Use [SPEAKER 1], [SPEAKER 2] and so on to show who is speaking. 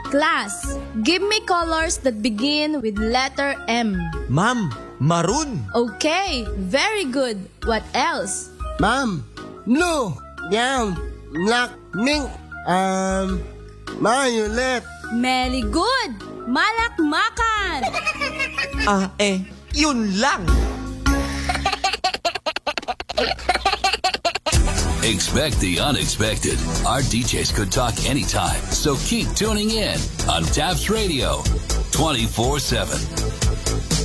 [SPEAKER 1] Class, give me colors that begin with letter M.
[SPEAKER 2] Ma'am, maroon.
[SPEAKER 1] Okay, very good. What else?
[SPEAKER 3] Ma'am, blue, brown, black, pink, violet.
[SPEAKER 1] Very good. Malakmakan.
[SPEAKER 2] Yun lang.
[SPEAKER 4] Expect the unexpected. Our DJs could talk anytime, so keep tuning in on Taps Radio 24/7.